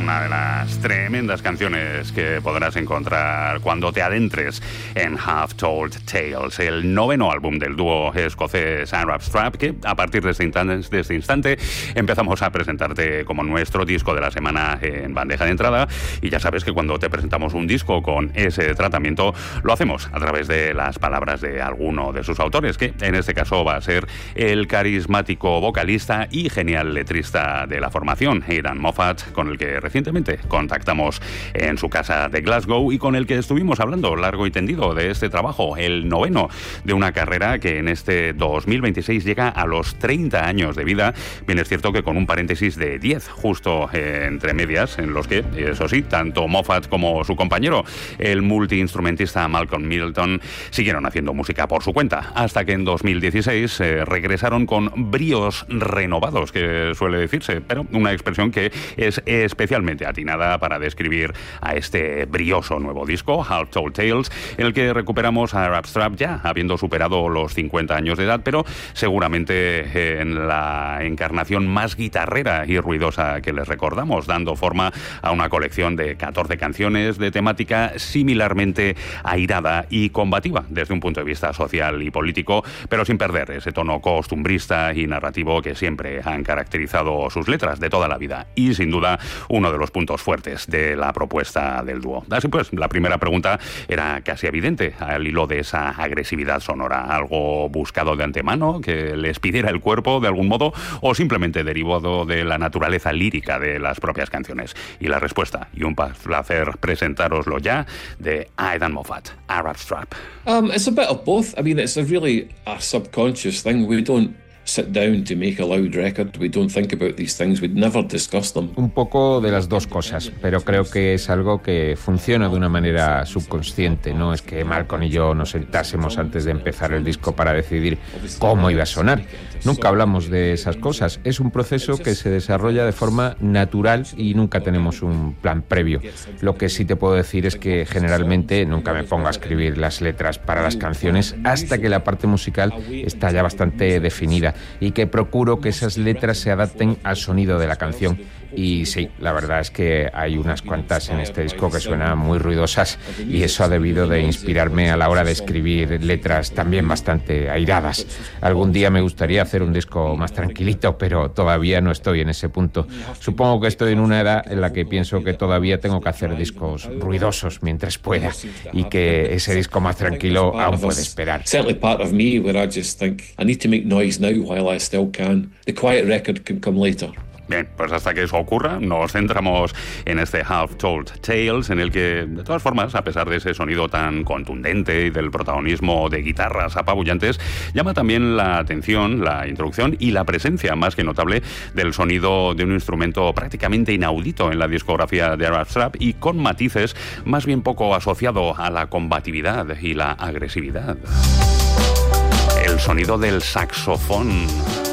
una de las tremendas canciones que podrás encontrar cuando te adentres en Half Told Tales, el noveno álbum del dúo escocés Arab Strap, que a partir de este instante empezamos a presentarte como nuestro disco de la semana en bandeja de entrada. Y ya sabes que cuando te presentamos un disco con ese tratamiento, lo hacemos a través de las palabras de alguno de sus autores, que en este caso va a ser el carismático vocalista y genial letrista de la formación, Aidan Moffat, con el que recientemente contactamos en su casa de Glasgow y con el que estuvimos hablando largo y tendido de este trabajo, el noveno de una carrera que en este 2026 llega a los 30 años de vida. Bien, es cierto que con un paréntesis de 10 justo entre medias, en los que, eso sí, tanto Moffat como su compañero, el multiinstrumentista Malcolm Middleton, siguieron haciendo música por su cuenta, hasta que en 2016 regresaron con bríos renovados, que suele decirse, pero una expresión que es especialmente atinada para describir a este brioso nuevo disco, Half Told Tales, en el que recuperamos a Arab Strap ya habiendo superado los 50 años de edad, pero seguramente en la encarnación más guitarrera y ruidosa que les recordamos, dando forma a una colección de 14 canciones de temática similarmente airada y combativa desde un punto de vista social y político, pero sin perder ese tono costumbrista y narrativo que siempre han caracterizado sus letras de toda la vida, y sin duda uno de los puntos fuertes de la propuesta del dúo. Así pues, la primera pregunta era casi evidente al hilo de esa agresividad sonora: ¿algo buscado de antemano, que les pidiera el cuerpo de algún modo, o simplemente derivado de la naturaleza lírica de las propias canciones? Y la respuesta, y un placer presentároslo ya, de Aidan Moffat, Arab Strap. It's a bit of both. I mean, it's really a subconscious thing. We don't sit down to make a loud record. We don't think about these things. We'd never discuss them. Un poco de las dos cosas, pero creo que es algo que funciona de una manera subconsciente. No es que Malcolm y yo nos sentásemos antes de empezar el disco para decidir cómo iba a sonar. Nunca hablamos de esas cosas. Es un proceso que se desarrolla de forma natural y nunca tenemos un plan previo. Lo que sí te puedo decir es que generalmente nunca me pongo a escribir las letras para las canciones hasta que la parte musical está ya bastante definida, y que procuro que esas letras se adapten al sonido de la canción. Y sí, la verdad es que hay unas cuantas en este disco que suenan muy ruidosas, y eso ha debido de inspirarme a la hora de escribir letras también bastante airadas. Algún día me gustaría hacer un disco más tranquilito, pero todavía no estoy en ese punto. Supongo que estoy en una edad en la que pienso que todavía tengo que hacer discos ruidosos mientras pueda, y que ese disco más tranquilo aún puede esperar. Certainly part of me where I just think I need to make noise now while I still can. The quiet record can come later. Bien, pues hasta que eso ocurra, nos centramos en este Half Told Tales, en el que, de todas formas, a pesar de ese sonido tan contundente y del protagonismo de guitarras apabullantes, llama también la atención la introducción y la presencia más que notable del sonido de un instrumento prácticamente inaudito en la discografía de Arab Strap, y con matices más bien poco asociado a la combatividad y la agresividad. El sonido del saxofón.